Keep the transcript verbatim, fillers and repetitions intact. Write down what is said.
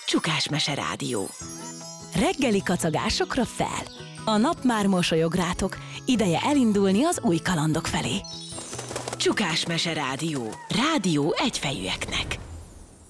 Csukásmese Rádió. Reggeli kacagásokra fel. A nap már mosolyog rátok, ideje elindulni az új kalandok felé. Csukásmese Rádió. Rádió egyfejűeknek.